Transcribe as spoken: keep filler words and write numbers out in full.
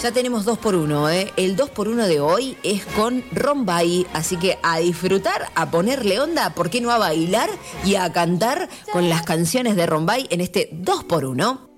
Ya tenemos dos por uno, ¿eh? El dos por uno de hoy es con Rombay, así que a disfrutar, a ponerle onda, ¿por qué no a bailar y a cantar con las canciones de Rombay en este dos por uno?